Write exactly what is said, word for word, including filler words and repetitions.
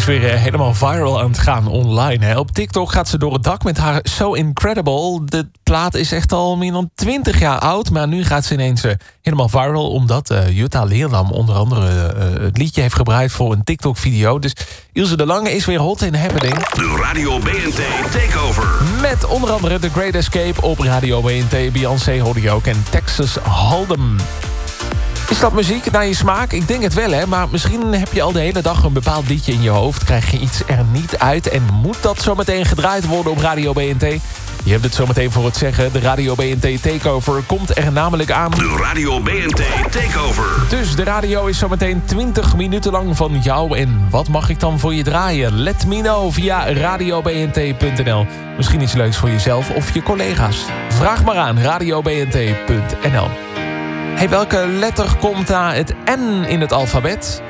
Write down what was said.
weer uh, helemaal viral aan het gaan online. Hè. Op TikTok gaat ze door het dak met haar So Incredible. De plaat is echt al meer dan twintig jaar oud. Maar nu gaat ze ineens uh, helemaal viral. Omdat uh, Jutta Leerdam onder andere uh, het liedje heeft gebruikt voor een TikTok-video. Dus Ilse de Lange is weer hot in happening. De Radio B N T Takeover. Met onder andere The Great Escape op Radio B N T. Beyoncé hoorde je ook en Texas Hold'em. Is dat muziek naar je smaak? Ik denk het wel, hè. Maar misschien heb je al de hele dag een bepaald liedje in je hoofd. Krijg je iets er niet uit en moet dat zometeen gedraaid worden op Radio B N T? Je hebt het zometeen voor het zeggen. De Radio B N T Takeover komt er namelijk aan. De Radio B N T Takeover. Dus de radio is zometeen twintig minuten lang van jou. En wat mag ik dan voor je draaien? Let me know via radio b n t punt n l. Misschien iets leuks voor jezelf of je collega's. Vraag maar aan radio b n t punt n l. Hey, welke letter komt na het N in het alfabet?